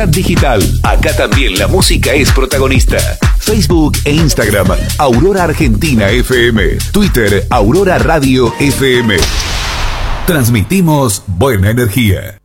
Digital. Acá también la música es protagonista. Facebook e Instagram, Aurora Argentina FM. Twitter, Aurora Radio FM. Transmitimos buena energía.